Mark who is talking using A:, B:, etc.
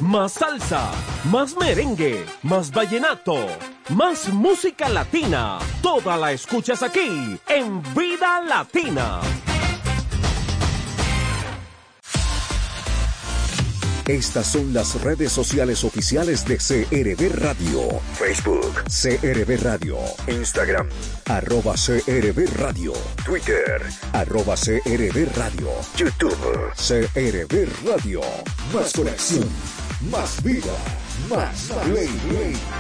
A: más salsa, más merengue, más vallenato, más música latina. Toda la escuchas aquí en Vida Latina.
B: Estas son las redes sociales oficiales de CRB Radio. Facebook, CRB Radio. Instagram, @CRB Radio. Twitter, @CRB Radio. YouTube, CRB Radio. Más conexión, más vida, más play.